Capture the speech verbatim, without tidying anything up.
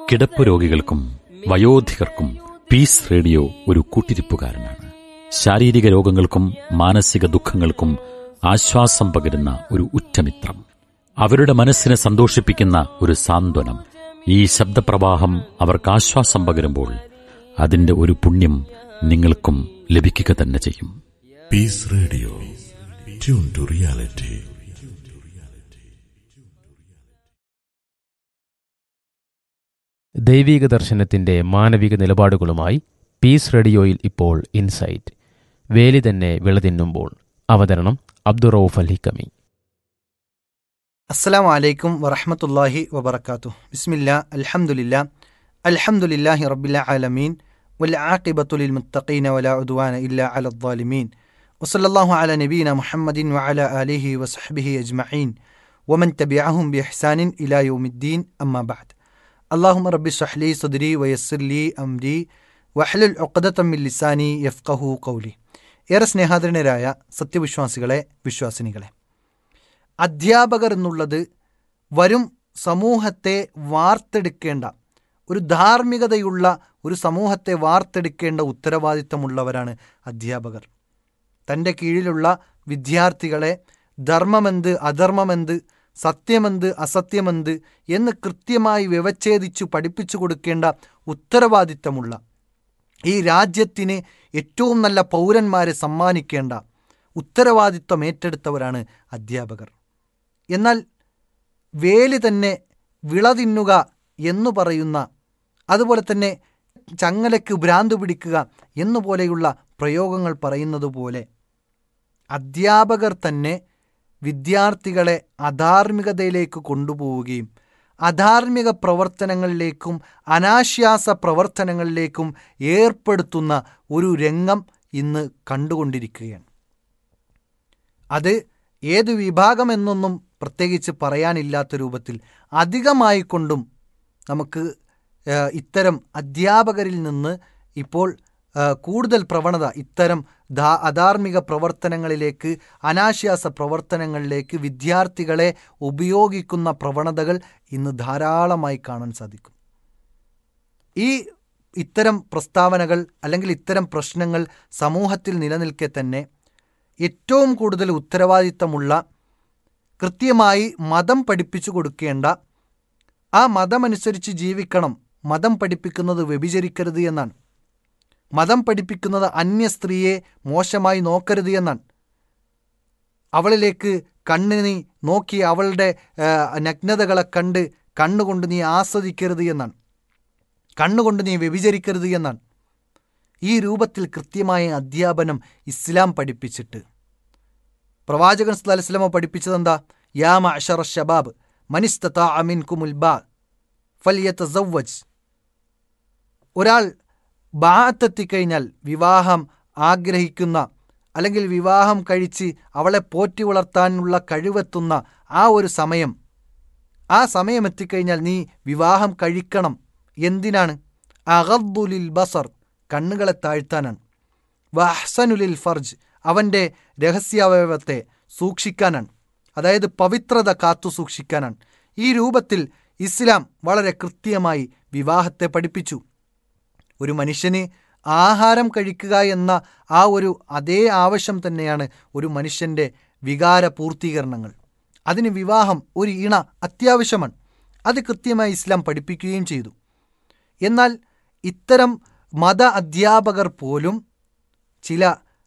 കിടപ്പ് രോഗികൾക്കും വയോധികർക്കും piece radio ഒരു കൂട്ടിരിപ്പുകാരനാണ്. ശാരീരിക രോഗങ്ങൾക്കും മാനസിക ദുഃഖങ്ങൾക്കും ആശ്വാസം പകരുന്ന ഒരു ഉറ്റമിത്രം, അവരുടെ മനസ്സിനെ സന്തോഷിപ്പിക്കുന്ന ഒരു സാന്ത്വനം. ഈ ശബ്ദപ്രവാഹം അവർക്ക് ആശ്വാസം പകരുമ്പോൾ അതിന്റെ ഒരു പുണ്യം നിങ്ങൾക്കും ലഭിക്കുക തന്നെ ചെയ്യും. Piece radio, tune to reality. ദൈവിക ദർശനത്തിന്റെ മാനവിക നിലപാടുകളുമായി പീസ് റേഡിയോയിൽ ഇപ്പോൾ ഇൻസൈറ്റ്, വേലി തന്നെ വിളതിന്നുമ്പോൾ. അവതരണം അബ്ദുറൌഫ് അൽ ഹിക്കമി. അസ്സലാമു അലൈക്കും വറഹ്മത്തുള്ളാഹി വബറകാതുഹു. ബിസ്മില്ലാ, അൽഹംദുലില്ലാ, അൽഹംദുലില്ലാഹി റബ്ബിൽ ആലമീൻ, വൽ ആഖിബത്തു ലിൽ മുത്തഖീന വലാ ഉദ്വാന ഇല്ലാ അലൽ ളാലിമീൻ. വസല്ലല്ലാഹു അലാ നബീന മുഹമ്മദിൻ വഅലാ ആലിഹി വസഹ്ബിഹി അജ്മഈൻ വമൻ തബിഅഹും ബിഇഹ്സാനിൻ ഇലാ യൗമിദ്ദീൻ. അമ്മാ ബഅദ്. അല്ലാഹുമ്മ റബ്ബി ഇശ്റഹ് ലി സദ്രി വയസ്സിർ ലി അംരി വഹ്ലുൽ ഉഖ്ദതം മിൻ ലിസാനി യഫ്ഖഹു ഖൗലി. ഏറെ സ്നേഹാദരനരായ സത്യവിശ്വാസികളെ, വിശ്വാസിനികളെ, അധ്യാപകർ എന്നുള്ളത് വരും സമൂഹത്തെ വാർത്തെടുക്കേണ്ട, ഒരു ധാർമ്മികതയുള്ള ഒരു സമൂഹത്തെ വാർത്തെടുക്കേണ്ട ഉത്തരവാദിത്തമുള്ളവരാണ് അധ്യാപകർ. തൻ്റെ കീഴിലുള്ള വിദ്യാർത്ഥികളെ ധർമ്മമെന്ത് അധർമ്മമെന്ത്, സത്യമെന്ത് അസത്യമെന്ത് എന്ന് കൃത്യമായി വ്യവച്ഛേദിച്ചു പഠിപ്പിച്ചു കൊടുക്കേണ്ട ഉത്തരവാദിത്തമുള്ള, ഈ രാജ്യത്തിന് ഏറ്റവും നല്ല പൗരന്മാരെ സമ്മാനിക്കേണ്ട ഉത്തരവാദിത്വം ഏറ്റെടുത്തവരാണ് അധ്യാപകർ. എന്നാൽ വേലി തന്നെ വിളതിന്നുക എന്നു പറയുന്ന, അതുപോലെ തന്നെ ചങ്ങലയ്ക്ക് ഭ്രാന്ത് പിടിക്കുക എന്നുപോലെയുള്ള പ്രയോഗങ്ങൾ പറയുന്നത് പോലെ അധ്യാപകർ തന്നെ വിദ്യാർത്ഥികളെ അധാർമികതയിലേക്ക് കൊണ്ടുപോവുകയും അധാർമിക പ്രവർത്തനങ്ങളിലേക്കും അനാശ്വാസ പ്രവർത്തനങ്ങളിലേക്കും ഏർപ്പെടുത്തുന്ന ഒരു രംഗം ഇന്ന് കണ്ടുകൊണ്ടിരിക്കുകയാണ്. അത് ഏത് വിഭാഗമെന്നൊന്നും പ്രത്യേകിച്ച് പറയാനില്ലാത്ത രൂപത്തിൽ അധികമായിക്കൊണ്ടും നമുക്ക് ഇത്തരം അധ്യാപകരിൽ നിന്ന് ഇപ്പോൾ കൂടുതൽ പ്രവണത ഇത്തരം ധാ അധാർമിക പ്രവർത്തനങ്ങളിലേക്ക്, അനാശ്വാസ പ്രവർത്തനങ്ങളിലേക്ക് വിദ്യാർത്ഥികളെ ഉപയോഗിക്കുന്ന പ്രവണതകൾ ഇന്ന് ധാരാളമായി കാണാൻ സാധിക്കും. ഈ ഇത്തരം പ്രസ്താവനകൾ അല്ലെങ്കിൽ ഇത്തരം പ്രശ്നങ്ങൾ സമൂഹത്തിൽ നിലനിൽക്കെ തന്നെ ഏറ്റവും കൂടുതൽ ഉത്തരവാദിത്തമുള്ള, കൃത്യമായി മതം പഠിപ്പിച്ചു കൊടുക്കേണ്ട, ആ മതമനുസരിച്ച് ജീവിക്കണം, മതം പഠിപ്പിക്കുന്നത് വ്യഭിചരിക്കരുത് എന്നാണ്, മതം പഠിപ്പിക്കുന്നത് അന്യ സ്ത്രീയെ മോശമായി നോക്കരുത് എന്നാണ്, അവളിലേക്ക് കണ്ണ് നീ നോക്കി അവളുടെ നഗ്നതകളെ കണ്ട് കണ്ണുകൊണ്ട് നീ ആസ്വദിക്കരുത് എന്നാണ്, കണ്ണുകൊണ്ട് നീ വ്യഭിചരിക്കരുത് എന്നാണ്. ഈ രൂപത്തിൽ കൃത്യമായ അധ്യാപനം ഇസ്ലാം പഠിപ്പിച്ചിട്ട് പ്രവാചകൻ സല്ലല്ലാഹു അലൈഹി വസല്ലം പഠിപ്പിച്ചതെന്താ? യാ മഅ്ശറ ശബാബ് മനിസ്തതാഅ മിൻകുമുൽ ബാ ഫൽയതസവ്വജ്. ഒരാൾ ബാഅത്തെത്തിക്കഴിഞ്ഞാൽ, വിവാഹം ആഗ്രഹിക്കുന്ന അല്ലെങ്കിൽ വിവാഹം കഴിച്ച് അവളെ പോറ്റി വളർത്താനുള്ള കഴിവെത്തുന്ന ആ ഒരു സമയം, ആ സമയം എത്തിക്കഴിഞ്ഞാൽ നീ വിവാഹം കഴിക്കണം. എന്തിനാണ്? അഗദ്ദു ലിൽ ബസർ, കണ്ണുകളെ താഴ്ത്താനാണ്. വഅഹ്സനു ലിൽ ഫർജ്, അവൻ്റെ രഹസ്യാവയവത്തെ സൂക്ഷിക്കാനാണ്, അതായത് പവിത്രത കാത്തു സൂക്ഷിക്കാനാണ്. ഈ രൂപത്തിൽ ഇസ്ലാം വളരെ കൃത്യമായി വിവാഹത്തെ പഠിപ്പിച്ചു. ഒരു മനുഷ്യന് ആഹാരം കഴിക്കുക എന്ന ആ ഒരു അതേ ആവശ്യം തന്നെയാണ് ഒരു മനുഷ്യൻ്റെ വികാര പൂർത്തീകരണങ്ങൾ. അതിന് വിവാഹം, ഒരു ഇണ അത്യാവശ്യമാണ്. അത് കൃത്യമായി ഇസ്ലാം പഠിപ്പിക്കുകയും ചെയ്തു. എന്നാൽ ഇത്തരം മത അധ്യാപകർ പോലും ചില